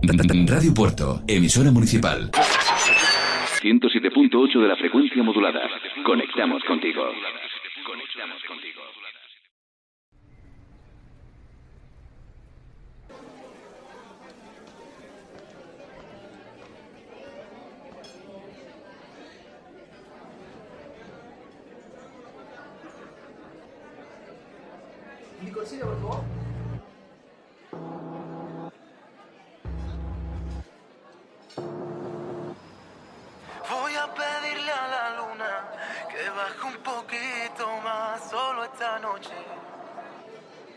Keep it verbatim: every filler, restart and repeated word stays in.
Radio Puerto, emisora municipal. ciento siete punto ocho de la frecuencia modulada. Conectamos contigo. Conectamos contigo. Licorcito, por favor. Voy a pedirle a la luna que baje un poquito más solo esta noche.